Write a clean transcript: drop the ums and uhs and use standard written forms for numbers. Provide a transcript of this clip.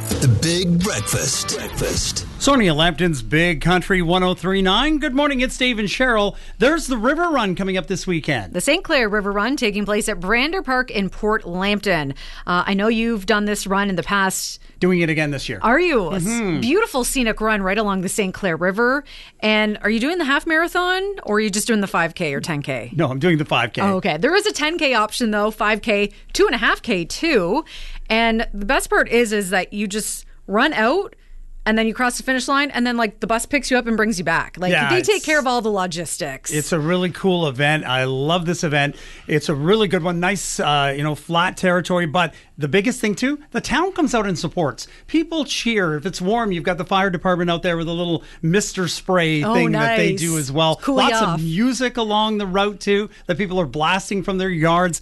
The Big Breakfast. Sonia Lampton's Big Country 103.9. Good morning, it's Dave and Cheryl. There's the River Run coming up this weekend. The St. Clair River Run taking place at Brander Park in Port Lambton. I know you've done this run in the past. Doing it again this year. Are you? Mm-hmm. Beautiful scenic run right along the St. Clair River. And are you doing the half marathon or are you just doing the 5K or 10K? No, I'm doing the 5K. Oh, okay. There is a 10K option though, 5K, 2.5K too. And the best part is that you just run out and then you cross the finish line and then like the bus picks you up and brings you back. They take care of all the logistics. It's a really cool event. I love this event. It's a really good one. Nice, flat territory. But the biggest thing too, the town comes out and supports. People cheer. If it's warm, you've got the fire department out there with a little Mr. Spray thing that they do as well. Cool Lots of music along the route too that people are blasting from their yards.